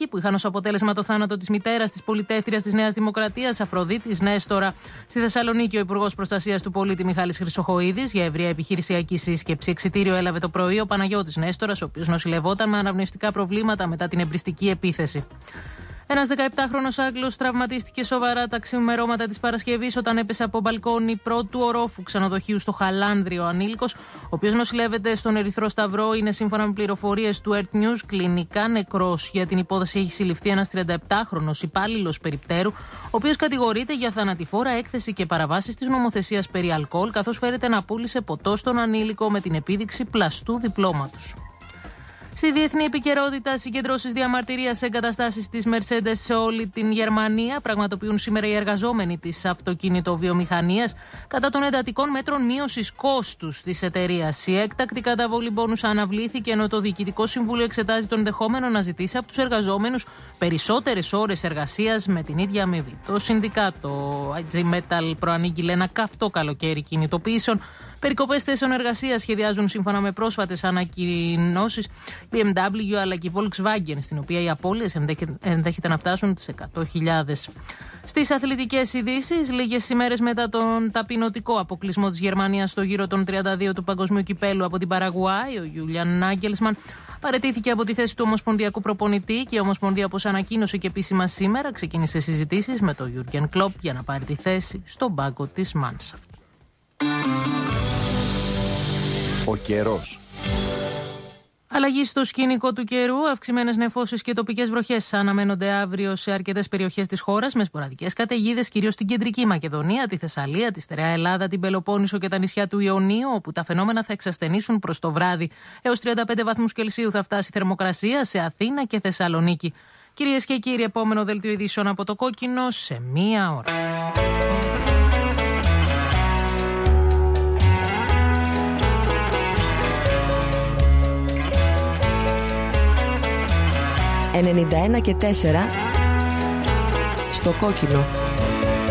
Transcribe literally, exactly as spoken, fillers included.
Θεσσαλονίκη, που είχαν ως αποτέλεσμα το θάνατο της μητέρας της πολιτεύτριας της Νέας Δημοκρατίας, Αφροδίτης Νέστορα. Στη Θεσσαλονίκη, ο Υπουργός Προστασίας του Πολίτη Μιχάλης Χρυσοχοΐδης για ευρεία επιχειρησιακή σύσκεψη. Εξιτήριο έλαβε το πρωί ο Παναγιώτης Νέστορας, ο οποίος νοσηλευόταν με αναπνευστικά προβλήματα μετά την εμπριστική επίθεση. Ένας δεκαεπτάχρονος Άγγλος τραυματίστηκε σοβαρά τα ξημερώματα της Παρασκευής όταν έπεσε από μπαλκόνι πρώτου ορόφου ξενοδοχείου στο Χαλάνδριο. Ο ανήλικος, ο οποίος νοσηλεύεται στον Ερυθρό Σταυρό, είναι σύμφωνα με πληροφορίες του Earth News κλινικά νεκρός. Για την υπόθεση έχει συλληφθεί ένας τριανταεπτάχρονος υπάλληλος περιπτέρου, ο οποίος κατηγορείται για θανατηφόρα έκθεση και παραβάσεις της νομοθεσίας περί αλκοόλ, καθώς φέρεται να πούλησε ποτό στον ανήλικο με την επίδειξη πλαστού διπλώματος. Στη διεθνή επικαιρότητα, συγκεντρώσεις διαμαρτυρίας σε εγκαταστάσεις της Mercedes σε όλη την Γερμανία πραγματοποιούν σήμερα οι εργαζόμενοι της αυτοκινητοβιομηχανίας κατά των εντατικών μέτρων μείωσης κόστους της εταιρείας. Η έκτακτη καταβολή μπόνους αναβλήθηκε, ενώ το Διοικητικό Συμβούλιο εξετάζει τον ενδεχόμενο να ζητήσει από τους εργαζόμενους περισσότερες ώρες εργασίας με την ίδια αμοιβή. Το συνδικάτο άι τζι Metal προανήγγειλε ένα καυτό καλοκαίρι κινητοποιήσεων. Περικοπές θέσεων εργασίας σχεδιάζουν σύμφωνα με πρόσφατες ανακοινώσεις μπι εμ ντάμπλιου αλλά και η Volkswagen, στην οποία οι απώλειες ενδέχεται να φτάσουν τις εκατό χιλιάδες. Στις αθλητικές ειδήσεις, λίγες ημέρες μετά τον ταπεινωτικό αποκλεισμό της Γερμανίας στο γύρο των τριάντα δύο του Παγκοσμίου Κυπέλλου από την Παραγουάη, ο Γιούλιαν Νάγκελσμαν παραιτήθηκε από τη θέση του Ομοσπονδιακού Προπονητή και η Ομοσπονδία, όπως ανακοίνωσε και επίσημα σήμερα, ξεκίνησε συζητήσεις με τον Γιούργεν Κλοπ για να πάρει τη θέση στον πάγκο της Μάνσαφτ. Ο καιρός. Αλλαγή στο σκηνικό του καιρού, αυξημένες νεφώσεις και τοπικές βροχές αναμένονται αύριο σε αρκετές περιοχές της χώρας, με σποραδικές καταιγίδες κυρίως στην κεντρική Μακεδονία, τη Θεσσαλία, τη Στερεά Ελλάδα, την Πελοπόννησο και τα νησιά του Ιωνίου, όπου τα φαινόμενα θα εξασθενήσουν προς το βράδυ. Έως τριάντα πέντε βαθμούς Κελσίου θα φτάσει η θερμοκρασία σε Αθήνα και Θεσσαλονίκη. Κυρίες και κύριοι, επόμενο δελτίο ειδήσεων από το Κόκκινο σε μία ώρα. ενενήντα ένα και τέσσερα στο Κόκκινο.